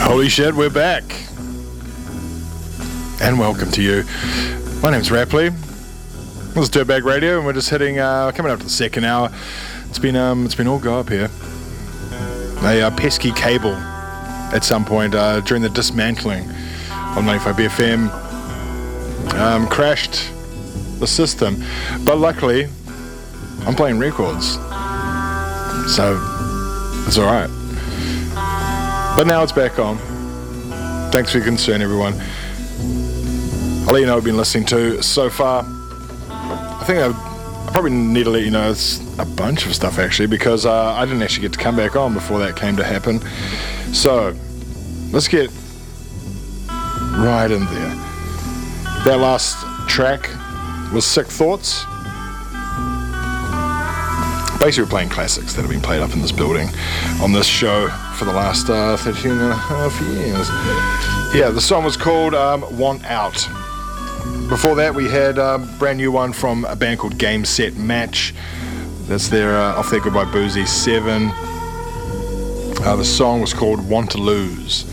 Holy shit, we're back. And welcome to you. My name's Rapley. This is Dirtbag Radio, and we're just hitting, coming up to the second hour. It's been all go up here. A pesky cable at some point during the dismantling on 95BFM crashed the system, but luckily I'm playing records, so it's alright. But now it's back on. Thanks for your concern, everyone. I'll let you know what I've been listening to so far. I think I probably need to let you know it's a bunch of stuff, actually, because I didn't actually get to come back on before that came to happen. So let's get right in there. That last track was Sick Thoughts. Basically, we're playing classics that have been played up in this building on this show for the last 13 and a half years. Yeah, the song was called Want Out. Before that, we had a brand new one from a band called Game Set Match. That's their off their Goodbye Boozy 7. The song was called Want to Lose.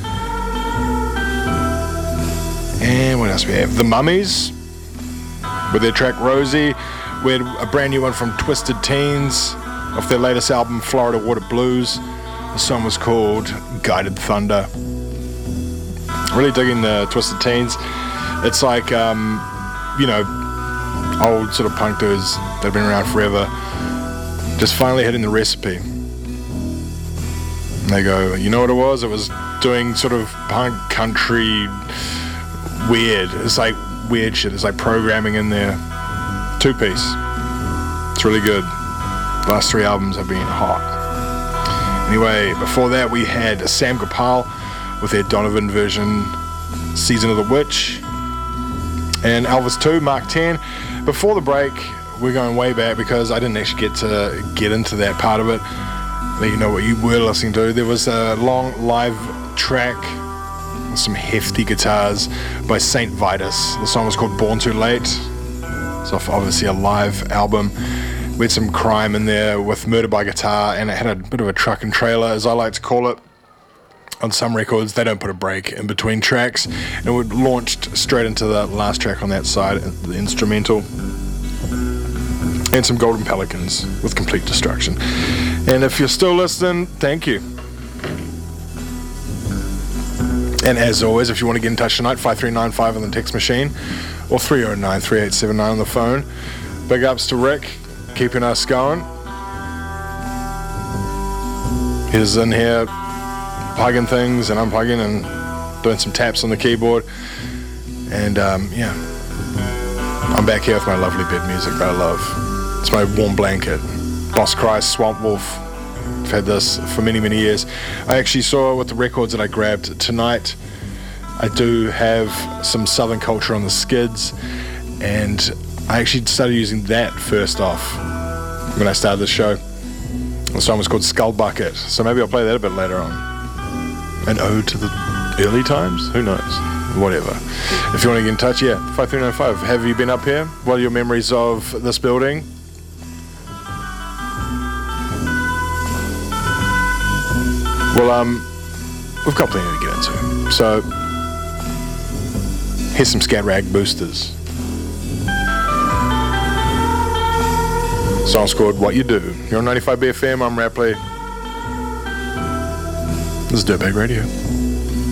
And what else we have? The Mummies with their track Rosie. We had a brand new one from Twisted Teens off their latest album Florida Water Blues. The song was called Guided Thunder. Really digging the Twisted Teens. It's like, old sort of punk dudes that have been around forever, just finally hitting the recipe. And they go, you know what it was? It was doing sort of punk country weird. It's like weird shit. It's like programming in there. Two-piece. It's really good. The last 3 albums have been hot. Anyway, before that we had Sam Gopal with their Donovan version, Season of the Witch, and Elvis 2, Mark 10. Before the break, we're going way back because I didn't actually get into that part of it. Let you know what you were listening to. There was a long live track with some hefty guitars by Saint Vitus. The song was called Born Too Late. It's off obviously a live album. We had some crime in there with Murder by Guitar, and it had a bit of a truck and trailer, as I like to call it. On some records, they don't put a break in between tracks, and we launched straight into the last track on that side, the instrumental. And some Golden Pelicans with Complete Destruction. And if you're still listening, thank you. And as always, if you want to get in touch tonight, 5395 on the text machine, or 309-3879 on the phone. Big ups to Rick, keeping us going. He's in here plugging things and unplugging and doing some taps on the keyboard. And I'm back here with my lovely bed music that I love. It's my warm blanket. Boss Christ, Swamp Wolf. I've had this for many, many years. I actually saw with the records that I grabbed tonight, I do have some Southern Culture on the skids, and I actually started using that first off when I started the show. The song was called Skull Bucket, so maybe I'll play that a bit later on. An ode to the early times? Who knows? Whatever. If you want to get in touch, 5395. Have you been up here? What are your memories of this building? Well, we've got plenty to get into. So, here's some Scat Rag Boosters. Song's called What You Do. You're on 95BFM, I'm Rapley. This is Dirtbag Radio.